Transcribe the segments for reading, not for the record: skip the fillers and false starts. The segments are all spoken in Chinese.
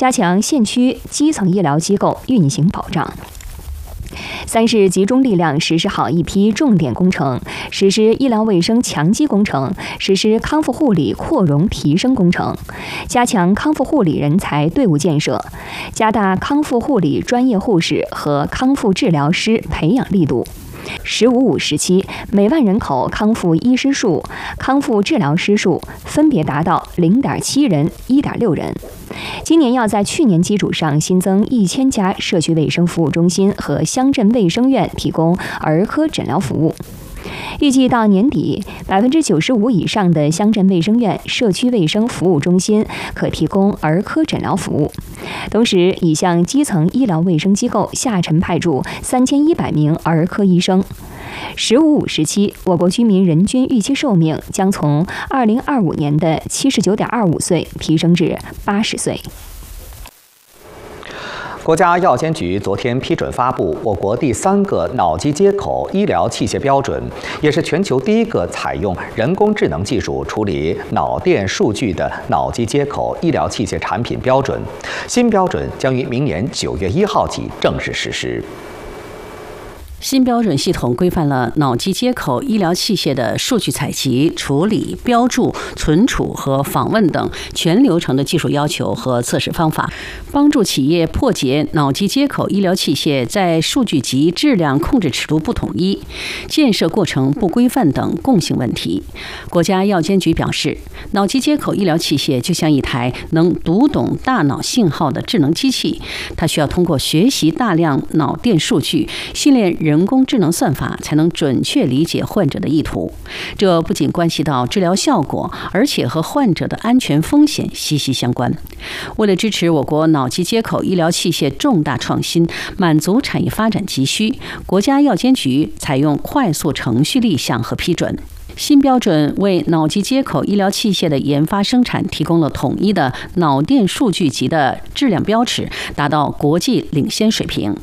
加强县区基层医疗机构运行保障。3市集中力量实施好一批重点工程，实施医疗卫生强基工程，实施康复护理扩容提升工程，加强康复护理人才队伍建设，加大康复护理专业护士和康复治疗师培养力度。“15-5”时期，每万人口康复医师数、康复治疗师数分别达到0.7人、1.6人。今年要在去年基础上新增1000家社区卫生服务中心和乡镇卫生院提供儿科诊疗服务。预计到年底，95%以上的乡镇卫生院、社区卫生服务中心可提供儿科诊疗服务。同时，已向基层医疗卫生机构下沉派驻3100名儿科医生。“15-5”时期，我国居民人均预期寿命将从2025年的79.25岁提升至80岁。 国家药监局昨天批准发布我国第3个脑机接口医疗器械标准，也是全球第1个采用人工智能技术处理脑电数据的脑机接口医疗器械产品标准。新标准将于明年9月1号起正式实施。 新标准系统规范了脑机接口医疗器械的数据采集、处理、标注、存储和访问等全流程的技术要求和测试方法，帮助企业破解脑机接口医疗器械在数据集、质量控制尺度不统一、建设过程不规范等共性问题。国家药监局表示，脑机接口医疗器械就像一台能读懂大脑信号的智能机器，它需要通过学习大量脑电数据，训练人工智能算法，才能准确理解患者的意图。这不仅关系到治疗效果，而且和患者的安全风险息息相关。为了支持我国脑机接口医疗器械重大创新，满足产业发展急需，国家药监局采用快速程序立项和批准。新标准为脑机接口医疗器械的研发生产提供了统一的脑电数据集的质量标尺，达到国际领先水平。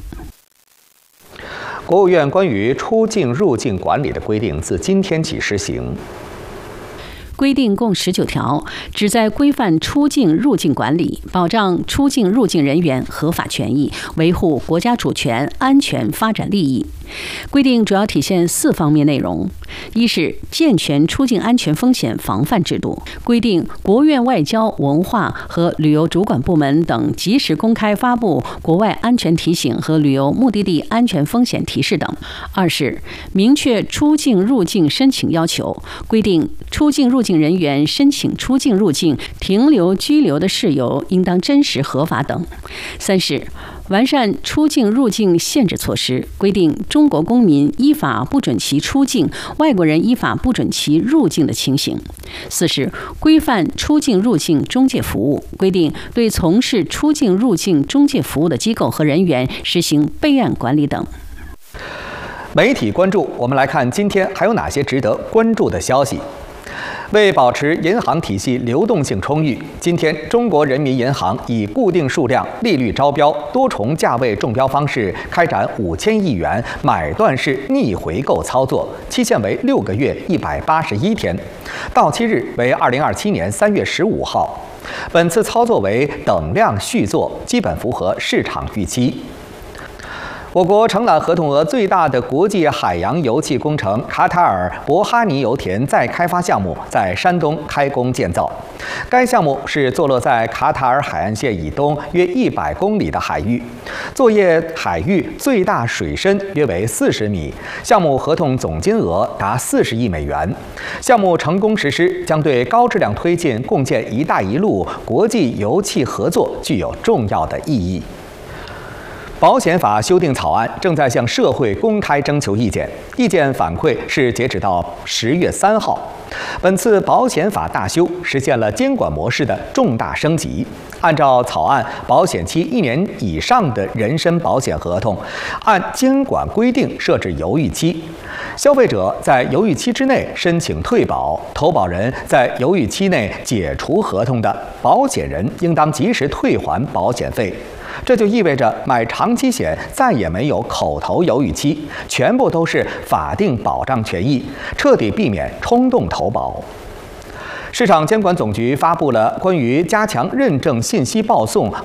国务院关于出境入境管理的规定自今天起施行。 规定共19条，旨在规范出境入境管理，保障出境入境人员合法权益，维护国家主权、安全、发展利益。规定主要体现4方面内容：一是健全出境安全风险防范制度，规定国务院外交、文化和旅游主管部门等及时公开发布国外安全提醒和旅游目的地安全风险提示等；二是明确出境入境申请要求，规定出境入境人员申请出境入境、停留居留的事由应当真实合法等；三是完善出境入境限制措施，规定中国公民依法不准其出境，外国人依法不准其入境的情形；四是规范出境入境中介服务，规定对从事出境入境中介服务的机构和人员实行备案管理等。 媒体关注，我们来看今天还有哪些值得关注的消息。为保持银行体系流动性充裕，今天中国人民银行以固定数量、利率招标、多重价位中标方式开展5000亿元买断式逆回购操作，期限为6个月181天，到期日为2027年3月15号。本次操作为等量续作，基本符合市场预期。我国承揽合同额最大的国际海洋油气工程卡塔尔伯哈尼油田再开发项目在山东开工建造。该项目是坐落在卡塔尔海岸线以东约100公里的海域，作业海域最大水深约为40米，项目合同总金额达40亿美元。项目成功实施，将对高质量推进共建“一带一路”国际油气合作具有重要的意义。保险法修订草案正在向社会公开征求意见，意见反馈是截止到10月3号。本次保险法大修实现了监管模式的重大升级。按照草案，保险期1年以上的人身保险合同，按监管规定设置犹豫期。消费者在犹豫期之内申请退保，投保人在犹豫期内解除合同的，保险人应当及时退还保险费。这就意味着买长期险再也没有口头犹豫期，全部都是法定保障权益，彻底避免冲动投保。市场监管总局发布了关于加强认证信息报送